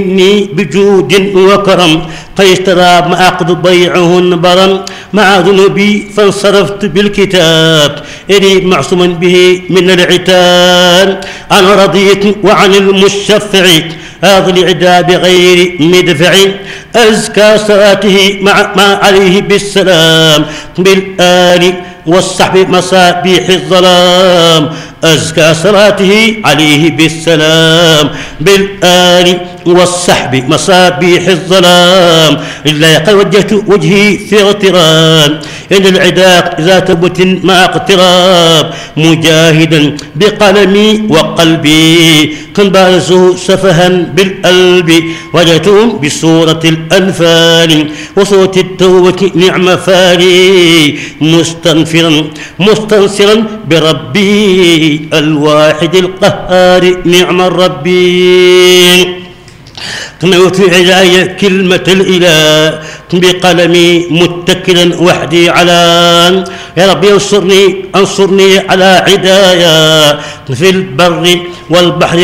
بجود وكرم فاشترى ما أقض بيعهن برم مع ذنوبي فانصرفت بالكتاب إني معصوما به من العتاب أنا رضيت وعن المشفع هذا العدا بغير مدفع أزكى صلاته مع عليه بالسلام بالآل والصحب مصابيح الظلام أزكى صلاته عليه بالسلام بالآل والصحب مصابيح الظلام إلا قد وجهت وجهي في اغتراب إن العداق ذات بت مع اقتراب مجاهدا بقلمي وقلبي كن بارزه سفها بالقلب وجدتهم بسورة الأنفال وصوت التوبة نعم فالي مستنصرا بربي الواحد القهار نعم الربي نوت علاي كلمة الإله بقلمي متكلا وحدي على يا ربي انصرني على عدايا في البر والبحر